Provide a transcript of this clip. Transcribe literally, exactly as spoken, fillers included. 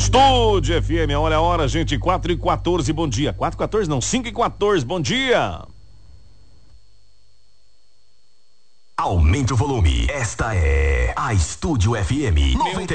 Estúdio F M, olha a hora, gente, quatro e quatorze, bom dia. quatro e quatorze não, cinco e quatorze, bom dia. Aumente o volume, esta é a Estúdio F M noventa